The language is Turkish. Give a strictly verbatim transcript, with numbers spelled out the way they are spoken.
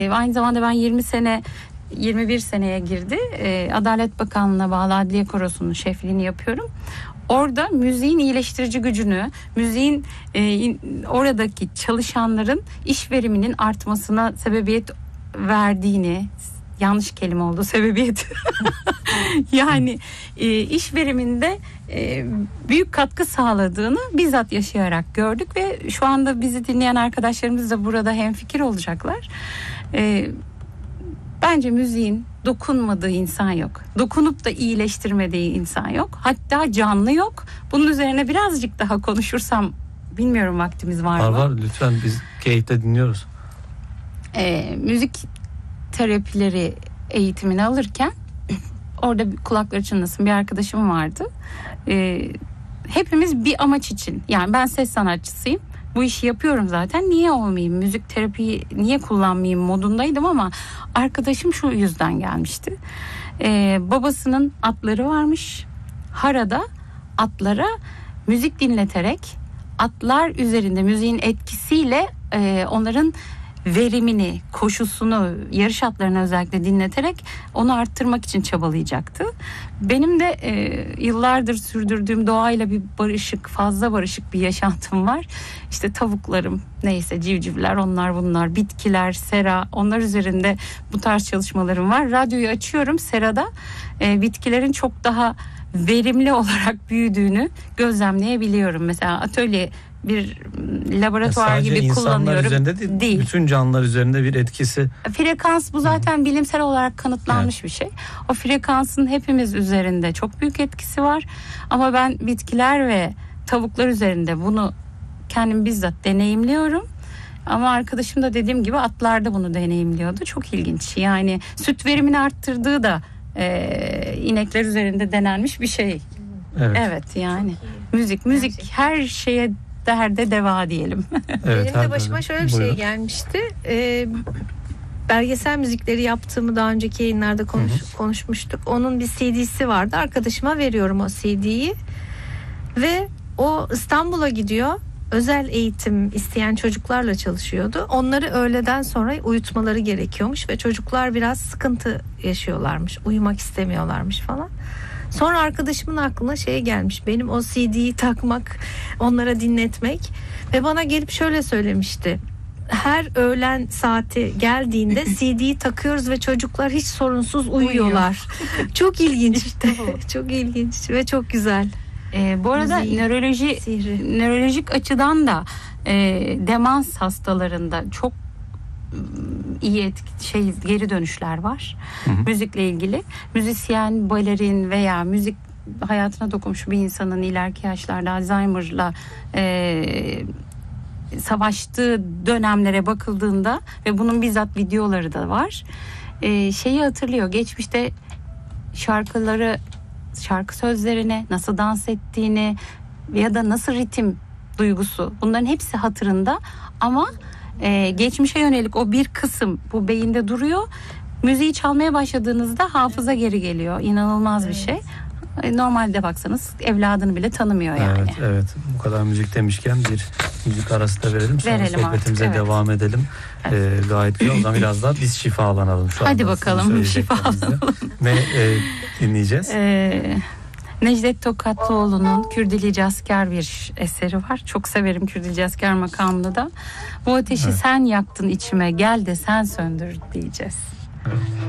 Aynı zamanda ben yirmi sene yirmi bir seneye girdi. Adalet Bakanlığı'na bağlı Adliye Korosu'nun şefliğini yapıyorum. Orada müziğin iyileştirici gücünü, müziğin e, oradaki çalışanların iş veriminin artmasına sebebiyet verdiğini, yanlış kelime oldu sebebiyet. yani e, iş veriminde e, büyük katkı sağladığını bizzat yaşayarak gördük ve şu anda bizi dinleyen arkadaşlarımız da burada hemfikir olacaklar. E, bence müziğin dokunmadığı insan yok. Dokunup da iyileştirmediği insan yok. Hatta canlı yok. Bunun üzerine birazcık daha konuşursam, bilmiyorum vaktimiz var, var mı? Var var lütfen, biz keyifle dinliyoruz. E, müzik terapileri eğitimini alırken orada kulakları çınlasın bir arkadaşım vardı. E, hepimiz bir amaç için, yani ben ses sanatçısıyım. Bu işi yapıyorum zaten. Niye olmayayım? Müzik terapiyi niye kullanmayayım modundaydım ama arkadaşım şu yüzden gelmişti. Ee, babasının atları varmış. Harada atlara müzik dinleterek, atlar üzerinde müziğin etkisiyle e, onların verimini, koşusunu, yarış atlarına özellikle dinleterek onu arttırmak için çabalayacaktı. Benim de e, yıllardır sürdürdüğüm doğayla bir barışık, fazla barışık bir yaşantım var. İşte tavuklarım, neyse civcivler, onlar bunlar, bitkiler, sera, onlar üzerinde bu tarz çalışmalarım var. Radyoyu açıyorum, serada e, bitkilerin çok daha verimli olarak büyüdüğünü gözlemleyebiliyorum. Mesela atölye bir laboratuvar ya gibi kullanıyorum. Üzerinde değil, değil. Bütün canlılar üzerinde bir etkisi. Frekans bu zaten Hı. bilimsel olarak kanıtlanmış evet. bir şey. O frekansın hepimiz üzerinde çok büyük etkisi var. Ama ben bitkiler ve tavuklar üzerinde bunu kendim bizzat deneyimliyorum. Ama arkadaşım da dediğim gibi atlarda bunu deneyimliyordu. Çok ilginç. Yani süt verimini arttırdığı da e, inekler üzerinde denenmiş bir şey. Evet, evet yani müzik müzik Gerçekten. Her şeye derde deva diyelim. Evet, benim de başıma şöyle bir Buyurun. şey gelmişti. Ee, belgesel müzikleri yaptığımı daha önceki yayınlarda konuş, konuşmuştuk. Onun bir C D'si vardı. Arkadaşıma veriyorum o C D'yi. Ve o İstanbul'a gidiyor. Özel eğitim isteyen çocuklarla çalışıyordu. Onları öğleden sonra uyutmaları gerekiyormuş ve çocuklar biraz sıkıntı yaşıyorlarmış. Uyumak istemiyorlarmış falan. Sonra arkadaşımın aklına şey gelmiş. Benim o C D'yi takmak, onlara dinletmek ve bana gelip şöyle söylemişti. Her öğlen saati geldiğinde C D'yi takıyoruz ve çocuklar hiç sorunsuz uyuyorlar. Çok ilginç. Çok ilginç ve çok güzel. Ee, bu arada Müziği, nöroloji sihri. nörolojik açıdan da e, demans hastalarında çok iyi etki, şey geri dönüşler var. Hı hı. Müzikle ilgili. Müzisyen, balerin veya müzik hayatına dokunmuş bir insanın ileriki yaşlarda Alzheimer'la e, savaştığı dönemlere bakıldığında ve bunun bizzat videoları da var. E, şeyi hatırlıyor. Geçmişte şarkıları, şarkı sözlerine nasıl dans ettiğini ya da nasıl ritim duygusu, bunların hepsi hatırında ama Ee, geçmişe yönelik o bir kısım bu beyinde duruyor. Müziği çalmaya başladığınızda hafıza geri geliyor. İnanılmaz evet. bir şey. Normalde baksanız evladını bile tanımıyor yani. Evet, evet. Bu kadar müzik demişken bir müzik arası da verelim. Sonra verelim sohbetimize artık, evet. devam edelim. Evet. Ee, gayet güzel. O zaman biraz daha biz şifalanalım. Şu Hadi bakalım şifalanalım. Ne e, dinleyeceğiz? Ee, Necdet Tokatlıoğlu'nun Kürdili Cazkar bir eseri var. Çok severim Kürdili Cazkar makamını da. Bu ateşi evet. sen yaktın içime, gel de sen söndür diyeceğiz. Evet.